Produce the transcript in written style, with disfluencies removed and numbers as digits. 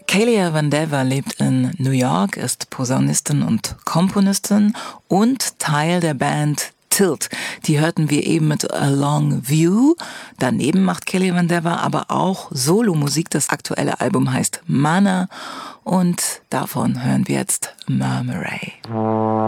Kelia Vandever lebt in New York, ist Posaunistin und Komponistin und Teil der Band Tilt. Die hörten wir eben mit A Long View. Daneben macht Kelia Vandever aber auch Solomusik. Das aktuelle Album heißt Mana und davon hören wir jetzt Murmuray.